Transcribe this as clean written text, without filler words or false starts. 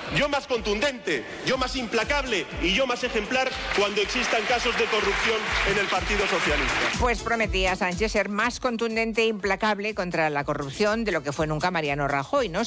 yo más contundente, yo más implacable y yo más ejemplar cuando existan casos de corrupción en el Partido Socialista. Pues prometía Sánchez ser más contundente e implacable contra la corrupción de lo que fue nunca Mariano Rajoy, ¿no?